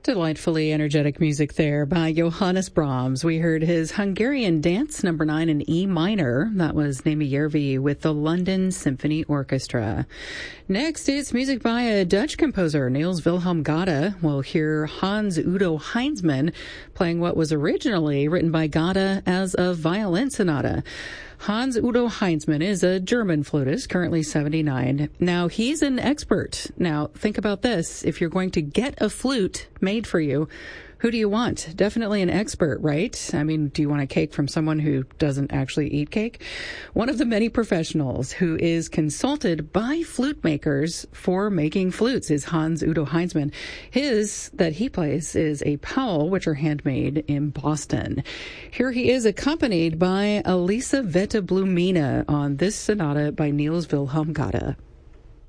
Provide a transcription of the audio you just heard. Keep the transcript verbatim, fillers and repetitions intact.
Delightfully energetic music there by Johannes Brahms. We heard his Hungarian Dance number nine in E minor. That was Nijmegen with the London Symphony Orchestra. Next, it's music by a Dutch composer, Niels Wilhelm Gade. We'll hear Hans Udo Heinzmann playing what was originally written by Gade as a violin sonata. Hans Udo Heinzmann is a German flutist, currently seventy-nine. Now, he's an expert. Now, think about this. If you're going to get a flute made for you, who do you want? Definitely an expert, right? I mean, do you want a cake from someone who doesn't actually eat cake? One of the many professionals who is consulted by flute makers for making flutes is Hans Udo Heinzmann. His that he plays is a Powell, which are handmade in Boston. Here he is accompanied by Elisaveta Blumina on this sonata by Niels Wilhelm Gade.